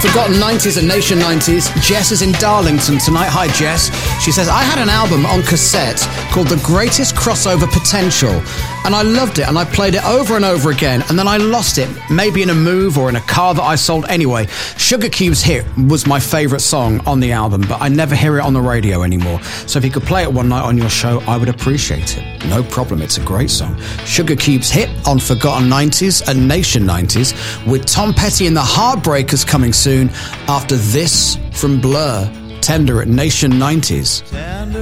Forgotten 90s and Nation 90s. Jess is in Darlington tonight. Hi, Jess. She says, I had an album on cassette called The Greatest Crossover Potential, and I loved it, and I played it over and over again, and then I lost it, maybe in a move or in a car that I sold. Anyway, Sugar Cube's Hit was my favourite song on the album, but I never hear it on the radio anymore. So if you could play it one night on your show, I would appreciate it. No problem, it's a great song. Sugar Cube's Hit on Forgotten 90s and Nation 90s, with Tom Petty and the Heartbreakers coming soon after this from Blur. Tender at Nation 90s.